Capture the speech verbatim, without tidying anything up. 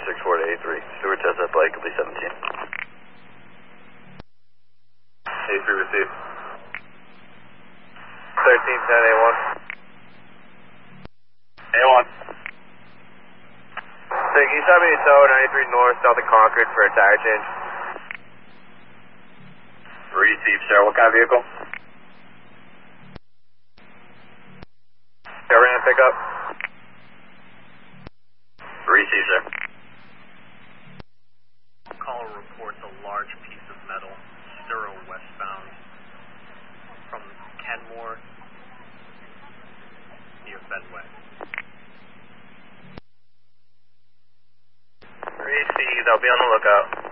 six four to A three. Stewart test at Blakely seventeen. A three received. thirteen ten A one. A one. So can you tell me to tow ninety-three north, south of Concord for a tire change? Receive, sir. What kind of vehicle? Ram pickup. Receive, sir. Caller reports a large piece of metal, Sturo westbound, from Kenmore near Fenway. Receive. I'll be on the lookout.